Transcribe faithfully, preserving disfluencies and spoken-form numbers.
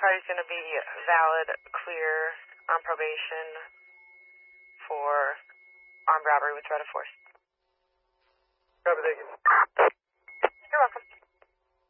party's going to be valid, clear, on probation for armed robbery with threat of force.